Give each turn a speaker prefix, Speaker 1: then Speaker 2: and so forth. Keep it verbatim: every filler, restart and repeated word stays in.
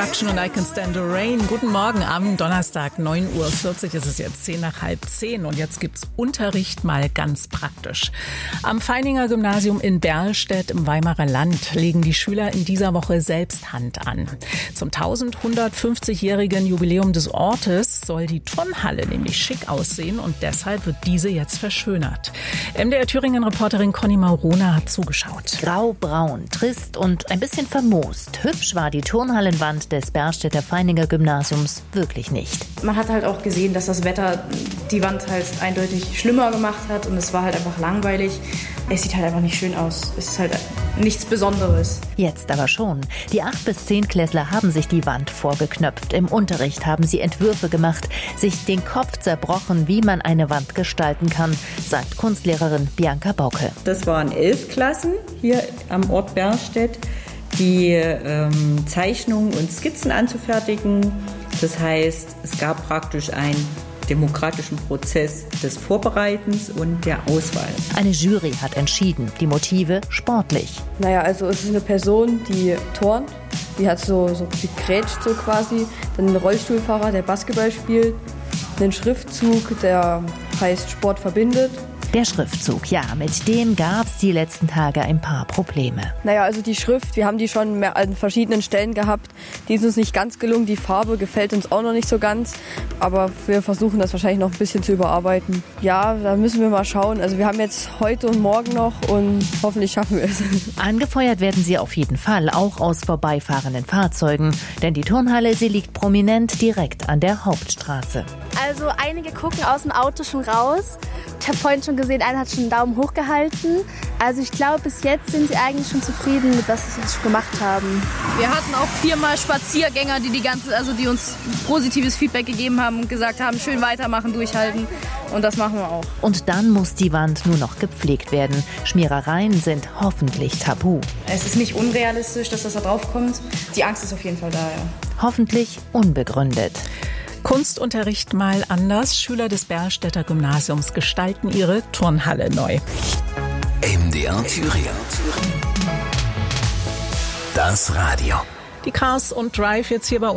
Speaker 1: Production und I Can Stand the Rain. Guten Morgen am Donnerstag, neun Uhr vierzig ist es jetzt, zehn nach halb zehn. Und jetzt gibt's Unterricht mal ganz praktisch. Am Feininger Gymnasium in Berlstedt im Weimarer Land legen die Schüler in dieser Woche selbst Hand an. Zum elfhundertfünfzigjährigen Jubiläum des Ortes soll die Turnhalle nämlich schick aussehen und deshalb wird diese jetzt verschönert. M D R Thüringen-Reporterin Conny Maurona hat zugeschaut.
Speaker 2: Grau-braun, trist und ein bisschen vermoost. Hübsch war die Turnhallenwand des Berlstedter Feininger Gymnasiums wirklich nicht.
Speaker 3: Man hat halt auch gesehen, dass das Wetter die Wand halt eindeutig schlimmer gemacht hat und es war halt einfach langweilig. Es sieht halt einfach nicht schön aus. Es ist halt nichts Besonderes.
Speaker 2: Jetzt aber schon. Die acht bis zehn Klässler haben sich die Wand vorgeknöpft. Im Unterricht haben sie Entwürfe gemacht, sich den Kopf zerbrochen, wie man eine Wand gestalten kann, sagt Kunstlehrerin Bianca Bauke.
Speaker 4: Das waren elf Klassen hier am Ort Berlstedt, die ähm, Zeichnungen und Skizzen anzufertigen. Das heißt, es gab praktisch einen demokratischen Prozess des Vorbereitens und der Auswahl.
Speaker 2: Eine Jury hat entschieden, die Motive sportlich.
Speaker 5: Naja, also es ist eine Person, die turnt, die hat so, so die grätscht so quasi, dann ein Rollstuhlfahrer, der Basketball spielt, einen Schriftzug, der heißt Sport verbindet.
Speaker 2: Der Schriftzug, ja, mit dem gab es die letzten Tage ein paar Probleme.
Speaker 5: Naja, also die Schrift, wir haben die schon mehr an verschiedenen Stellen gehabt. Die ist uns nicht ganz gelungen, die Farbe gefällt uns auch noch nicht so ganz. Aber wir versuchen das wahrscheinlich noch ein bisschen zu überarbeiten. Ja, da müssen wir mal schauen. Also wir haben jetzt heute und morgen noch und hoffentlich schaffen wir es.
Speaker 2: Angefeuert werden sie auf jeden Fall, auch aus vorbeifahrenden Fahrzeugen. Denn die Turnhalle, sie liegt prominent direkt an der Hauptstraße.
Speaker 6: Also einige gucken aus dem Auto schon raus. Ich habe vorhin schon gesehen, einer hat schon einen Daumen hoch gehalten. Also ich glaube, bis jetzt sind sie eigentlich schon zufrieden mit was sie schon gemacht haben.
Speaker 7: Wir hatten auch viermal Spaziergänger, die die ganze, also die uns positives Feedback gegeben haben und gesagt haben, schön weitermachen, durchhalten. Und das machen wir auch.
Speaker 2: Und dann muss die Wand nur noch gepflegt werden. Schmierereien sind hoffentlich tabu.
Speaker 3: Es ist nicht unrealistisch, dass das da drauf kommt. Die Angst ist auf jeden Fall da, ja.
Speaker 2: Hoffentlich unbegründet.
Speaker 1: Kunstunterricht mal anders. Schüler des Berlstedter Gymnasiums gestalten ihre Turnhalle neu.
Speaker 8: M D R Thüringen. Das Radio.
Speaker 1: Die Cars und Drive jetzt hier bei uns.